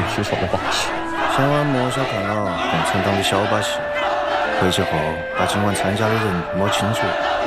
许说的话题。 千万莫小看了共产党的小把戏，回去后把今晚参加的人摸清楚。